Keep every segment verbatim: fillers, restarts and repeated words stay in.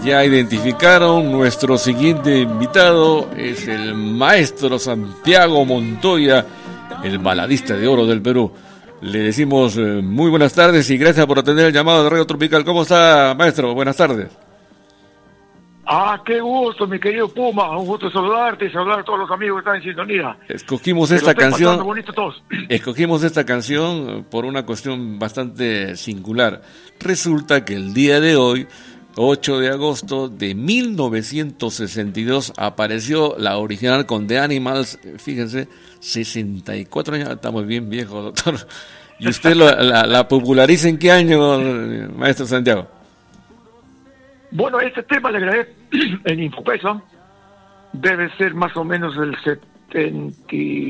Ya identificaron, nuestro siguiente invitado es el maestro Santiago Montoya, el baladista de oro del Perú. Le decimos eh, muy buenas tardes y gracias por atender el llamado de Radio Tropical. ¿Cómo está, maestro? Buenas tardes. Ah, qué gusto, mi querido Puma. Un gusto saludarte y saludar a todos los amigos que están en sintonía. Escogimos esta canción. Bonito todos. Escogimos esta canción por una cuestión bastante singular. Resulta que el día de hoy, ocho de agosto de mil novecientos sesenta y dos, apareció la original con The Animals. Fíjense, sesenta y cuatro años, estamos bien viejos, doctor. ¿Y usted lo, la, la populariza en qué año, maestro Santiago? Bueno, este tema le grabé en Infopesa. Debe ser más o menos el setenta,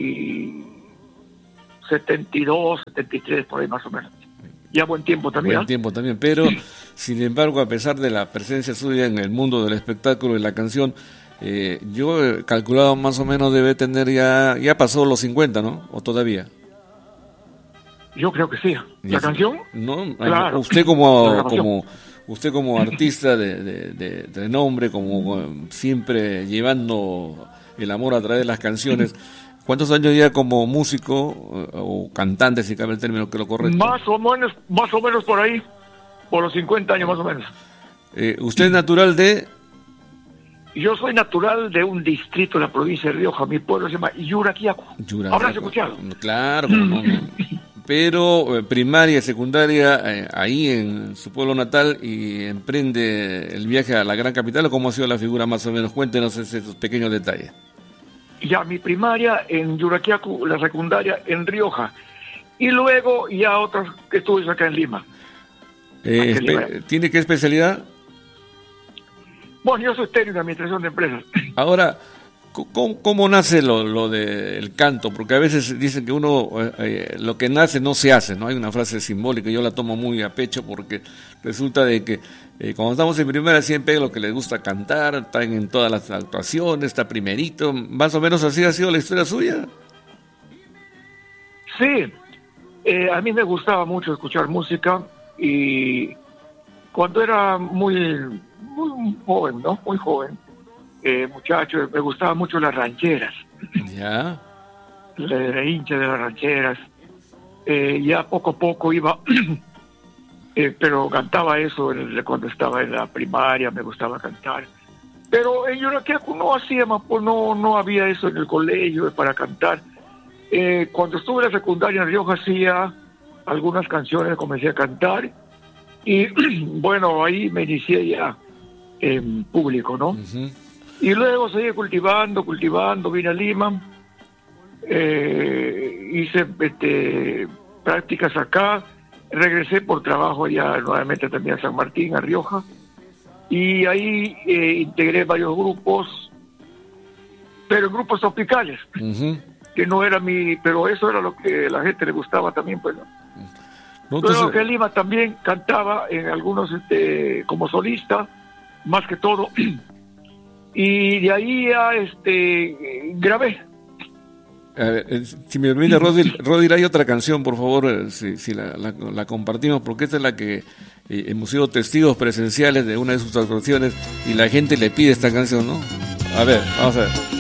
setenta y dos, setenta y tres, por ahí más o menos. Ya buen tiempo también. Buen tiempo también, pero sin embargo, a pesar de la presencia suya en el mundo del espectáculo y la canción, eh, yo he calculado más o menos debe tener ya, ya pasó los cincuenta, ¿no? ¿O todavía? Yo creo que sí. ¿La canción? No, claro. Usted como, como, usted como artista de, de, de, de nombre, como siempre llevando el amor a través de las canciones, ¿cuántos años ya como músico o cantante, si cabe el término que lo correcto? Más o menos, más o menos por ahí, por los cincuenta años más o menos. Eh, ¿Usted es natural de...? Yo soy natural de un distrito de la provincia de Rioja. Mi pueblo se llama Yuraquiacu. ¿Habrás escuchado? Claro, no, no. Pero eh, primaria, secundaria, eh, ahí en su pueblo natal, y emprende el viaje a la gran capital. ¿O cómo ha sido la figura más o menos? Cuéntenos esos pequeños detalles. Ya, mi primaria en Yuraquiacu, la secundaria en Rioja, y luego ya otros estudios acá en Lima. Eh, en Lima. ¿Tiene qué especialidad? Bueno, yo soy técnico de administración de empresas. Ahora, ¿cómo, cómo nace lo, lo del canto? Porque a veces dicen que uno, eh, lo que nace no se hace, ¿no? Hay una frase simbólica, yo la tomo muy a pecho porque resulta de que eh, cuando estamos en primera siempre lo que les gusta cantar, están en todas las actuaciones, está primerito, más o menos así ha sido la historia suya. Sí, eh, a mí me gustaba mucho escuchar música y cuando era muy... muy joven, ¿no? Muy joven, eh, muchacho, me gustaban mucho las rancheras. Ya. Era hincha de las rancheras. Eh, ya poco a poco iba, eh, pero cantaba eso en, cuando estaba en la primaria, me gustaba cantar. Pero en Yuraquiacu no hacía, pues no, no había eso en el colegio para cantar. Eh, cuando estuve en la secundaria en Rioja hacía algunas canciones, comencé a cantar y bueno, ahí me inicié ya en público, ¿no? Uh-huh. Y luego seguí cultivando, cultivando, vine a Lima, eh, hice este, prácticas acá, regresé por trabajo ya nuevamente también a San Martín, a Rioja, y ahí eh, integré varios grupos, pero grupos tropicales, uh-huh. que no era mi, pero eso era lo que a la gente le gustaba también, pues, ¿no? No, entonces... Luego que en Lima también cantaba en algunos, este, como solista, más que todo, y de ahí ya este grabé. A ver, si me permite, Rodir, Rodir, hay otra canción, por favor, si, si la, la, la compartimos, porque esta es la que eh, hemos sido testigos presenciales de una de sus actuaciones y la gente le pide esta canción, ¿no? A ver, vamos a ver.